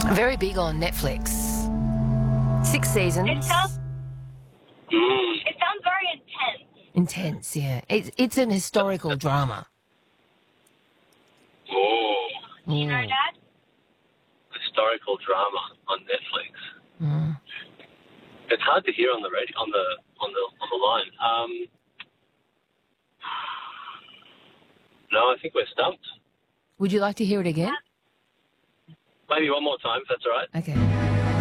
Very big on Netflix. 6 seasons. It sounds very intense. Intense, yeah. It's an historical drama. Oh, Do you know, Dad? historical drama on Netflix. It's hard to hear on the radio, on the line. No, I think we're stumped. Would you like to hear it again? Maybe one more time, if that's all right. Okay.